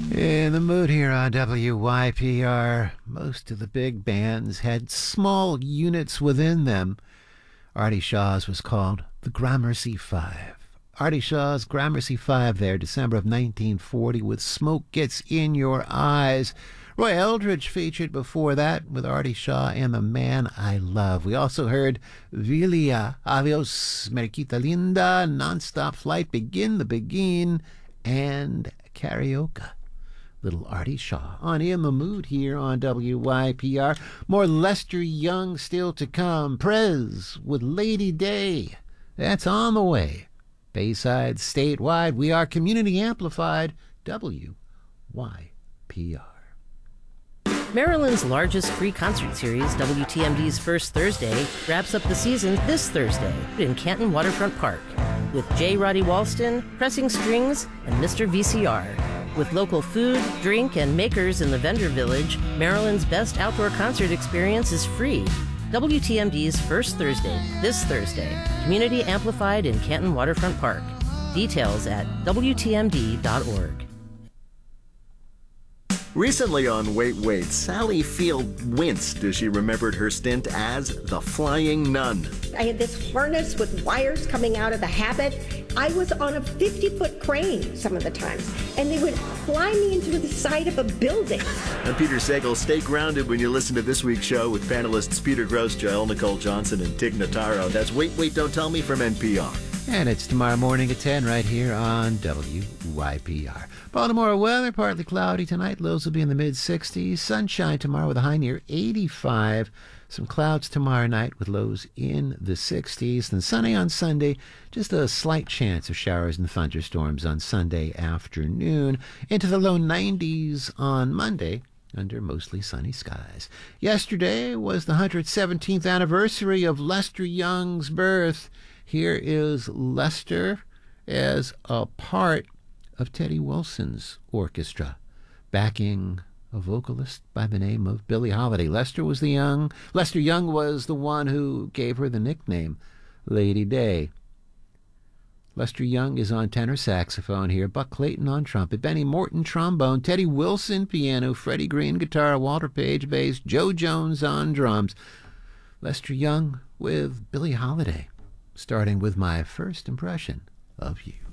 In the mood here on WYPR, most of the big bands had small units within them. Artie Shaw's was called the Gramercy Five. Artie Shaw's Gramercy Five there, December of 1940, with Smoke Gets in Your Eyes. Roy Eldridge featured before that with Artie Shaw and The Man I Love. We also heard Vilia, Avios, Mariquita Linda, Nonstop Flight, Begin the Begin, and Karaoke. Little Artie Shaw on In the Mood here on WYPR. More Lester Young still to come. Prez with Lady Day. That's on the way. Bayside, statewide, we are community amplified. WYPR. Maryland's largest free concert series, WTMD's First Thursday, wraps up the season this Thursday in Canton Waterfront Park with J. Roddy Walston, Pressing Strings, and Mr. VCR. With local food, drink, and makers in the vendor village, Maryland's best outdoor concert experience is free. WTMD's First Thursday, this Thursday, community amplified in Canton Waterfront Park. Details at WTMD.org. Recently on Wait Wait, Sally Field winced as she remembered her stint as the Flying Nun. I had this harness with wires coming out of the habit. I was on a 50-foot crane some of the times, and they would fly me into the side of a building. I'm Peter Sagal. Stay grounded when you listen to this week's show with panelists Peter Gross, Joel Nicole Johnson, and Tig Notaro. That's Wait Wait, Don't Tell Me from NPR. And it's tomorrow morning at 10 right here on WYPR. Baltimore weather, partly cloudy tonight. Lows will be in the mid-60s. Sunshine tomorrow with a high near 85. Some clouds tomorrow night with lows in the 60s. Then sunny on Sunday. Just a slight chance of showers and thunderstorms on Sunday afternoon. Into the low 90s on Monday under mostly sunny skies. Yesterday was the 117th anniversary of Lester Young's birth. Here is Lester as a part of Teddy Wilson's orchestra, backing a vocalist by the name of Billie Holiday. Lester Young was the one who gave her the nickname Lady Day. Lester Young is on tenor saxophone here, Buck Clayton on trumpet, Benny Morton trombone, Teddy Wilson piano, Freddie Green guitar, Walter Page bass, Joe Jones on drums. Lester Young with Billie Holiday, starting with My First Impression of You.